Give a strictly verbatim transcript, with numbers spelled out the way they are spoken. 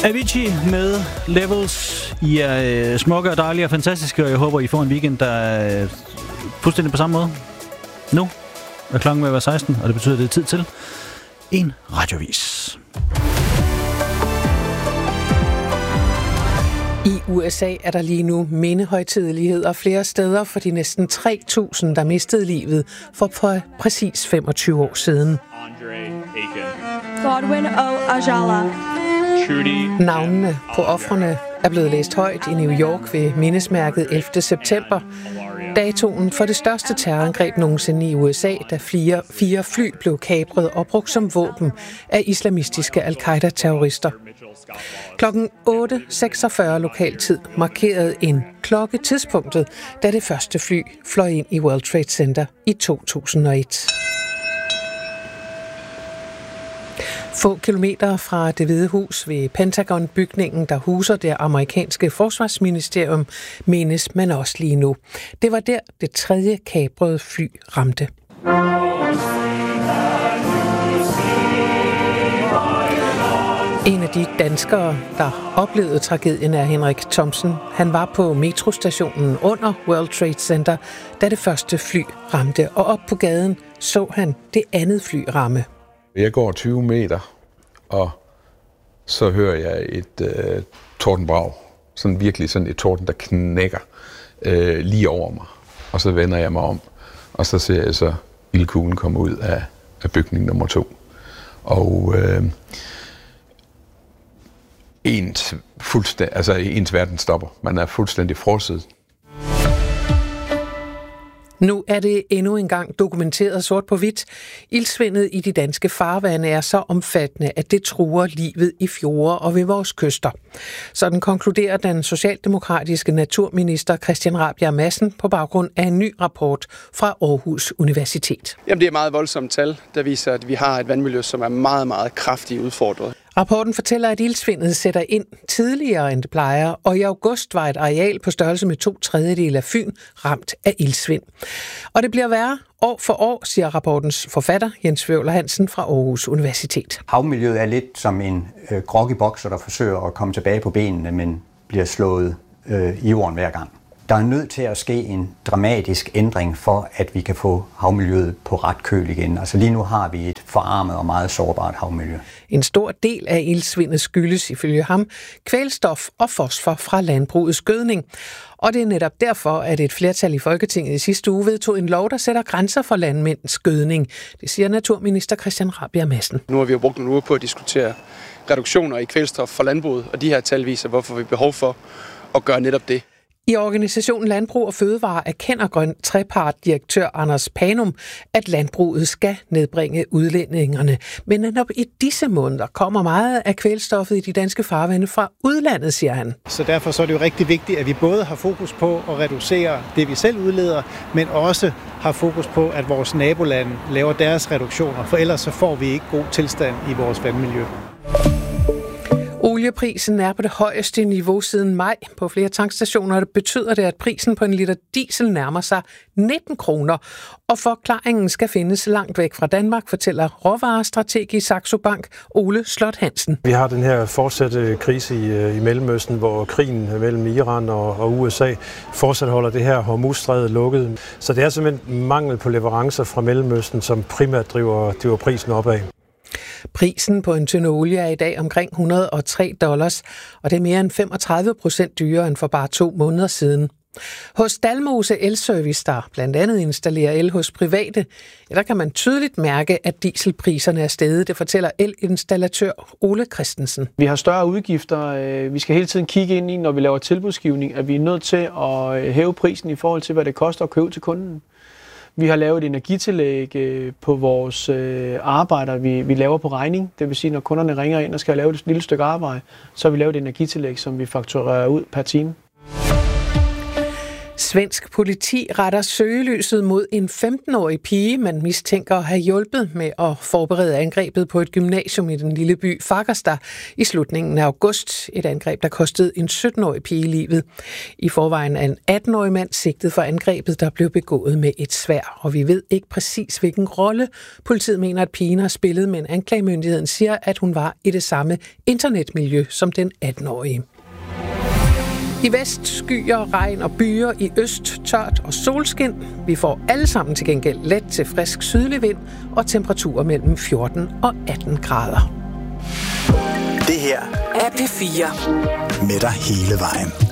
Avicii med Levels. I er øh, smukke og dejlige og fantastiske, og jeg håber, I får en weekend, der er øh, fuldstændig på samme måde. Nu er klokken ved at være seksten, og det betyder, at det er tid til en radiovis. I U S A er der lige nu mindehøjtideligheder flere steder for de næsten tre tusind, der mistede livet for, for præcis femogtyve år siden. Godwin O. Ajala. Navnene på ofrene er blevet læst højt i New York ved mindesmærket ellevte september. Datoen for det største terrorangreb nogensinde i U S A, da fire, fire fly blev kapret og brugt som våben af islamistiske al-Qaida-terrorister. Klokken otte seksogfyrre lokaltid markerede en klokke tidspunktet, da det første fly fløj ind i World Trade Center i to tusind og et. Få kilometer fra Det Hvide Hus ved Pentagon-bygningen, der huser det amerikanske forsvarsministerium, menes man også lige nu. Det var der, det tredje kaprede fly ramte. En af de danskere, der oplevede tragedien, er Henrik Thomsen. Han var på metrostationen under World Trade Center, da det første fly ramte, og op på gaden så han det andet fly ramme. Jeg går tyve meter, og så hører jeg et øh, tordenbrag. Sådan virkelig sådan et torden, der knækker øh, lige over mig. Og så vender jeg mig om, og så ser jeg så ildkuglen komme ud af, af bygning nummer to. Og øh, ens, fuldstænd- altså, ens verden stopper. Man er fuldstændig frosset. Nu er det endnu engang dokumenteret sort på hvidt. Ildsvindet i de danske farvande er så omfattende, at det truer livet i fjorde og ved vores kyster. Sådan konkluderer den socialdemokratiske naturminister Christian Rabjerg Madsen på baggrund af en ny rapport fra Aarhus Universitet. Jamen, det er meget voldsomt tal, der viser, at vi har et vandmiljø, som er meget, meget kraftigt udfordret. Rapporten fortæller, at ildsvindet sætter ind tidligere, end det plejer, og i august var et areal på størrelse med to tredjedele af Fyn ramt af ildsvind. Og det bliver værre år for år, siger rapportens forfatter Jens Wøvler Hansen fra Aarhus Universitet. Havmiljøet er lidt som en øh, groggy bokser, der forsøger at komme tilbage på benene, men bliver slået øh, i jorden hver gang. Der er nødt til at ske en dramatisk ændring for, at vi kan få havmiljøet på ret køl igen. Altså lige nu har vi et forarmet og meget sårbart havmiljø. En stor del af ildsvindet skyldes ifølge ham kvælstof og fosfor fra landbrugets gødning. Og det er netop derfor, at et flertal i Folketinget i sidste uge vedtog en lov, der sætter grænser for landmænds gødning. Det siger naturminister Christian Rabjerg Madsen. Nu har vi jo brugt nogle uger på at diskutere reduktioner i kvælstof for landbruget, og de her tal viser, hvorfor vi har behov for at gøre netop det. I organisationen Landbrug og Fødevare erkender grøn trepart-direktør Anders Panum, at landbruget skal nedbringe udledningerne. Men netop i disse måneder kommer meget af kvælstoffet i de danske farvande fra udlandet, siger han. Så derfor så er det jo rigtig vigtigt, at vi både har fokus på at reducere det, vi selv udleder, men også har fokus på, at vores nabolande laver deres reduktioner, for ellers så får vi ikke god tilstand i vores vandmiljø. Olieprisen er på det højeste niveau siden maj på flere tankstationer, og det betyder det, at prisen på en liter diesel nærmer sig nitten kroner. Og forklaringen skal findes langt væk fra Danmark, fortæller råvarestrateg i Saxo Bank Ole Slot Hansen. Vi har den her fortsatte krise i, i Mellemøsten, hvor krigen mellem Iran og, og U S A fortsat holder det her Hormuzstrædet lukket. Så det er simpelthen mangel på leverancer fra Mellemøsten, som primært driver, driver prisen opad. Prisen på en tynde olie er i dag omkring et hundrede og tre dollars, og det er mere end femogtredive procent dyrere end for bare to måneder siden. Hos Dalmose Elservice, der blandt andet installerer el hos private, ja, der kan man tydeligt mærke, at dieselpriserne er steget. Det fortæller elinstallatør Ole Christensen. Vi har større udgifter. Vi skal hele tiden kigge ind i, når vi laver tilbudsgivning, at vi er nødt til at hæve prisen i forhold til, hvad det koster at købe til kunden. Vi har lavet et energitillæg på vores arbejder, vi, vi laver på regning. Det vil sige, når kunderne ringer ind og skal lave et lille stykke arbejde, så har vi lavet et energitillæg, som vi fakturerer ud per time. Svensk politi retter søgelyset mod en femten-årig pige, man mistænker at have hjulpet med at forberede angrebet på et gymnasium i den lille by Fagersta i slutningen af august. Et angreb, der kostede en sytten-årig pige livet. I forvejen er en atten-årig mand sigtet for angrebet, der blev begået med et sværd. Og vi ved ikke præcis, hvilken rolle politiet mener, at pigen har spillet, men anklagemyndigheden siger, at hun var i det samme internetmiljø som den atten-årige. I vest skyer, regn og byer, i øst tørt og solskin. Vi får alle sammen til gengæld let til frisk sydlig vind og temperaturer mellem fjorten og atten grader. Det her er P fire. Med dig hele vejen.